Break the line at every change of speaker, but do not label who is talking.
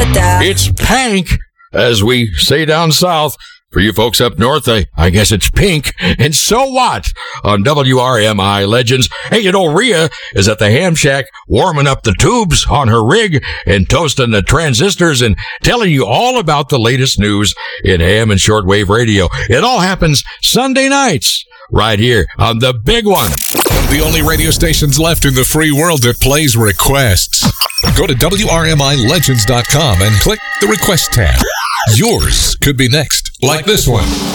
It's Pank, as we say down south. For you folks up north, I guess it's pink. And so what? On WRMI Legends. Hey, you know, Rhea is at the Ham Shack warming up the tubes on her rig and toasting the transistors and telling you all about the latest news in ham and shortwave radio. It all happens Sunday nights right here on the big one.
One of the only radio stations left in the free world that plays requests. Go to WRMILegends.com and click the request tab. Yours could be next, like this one.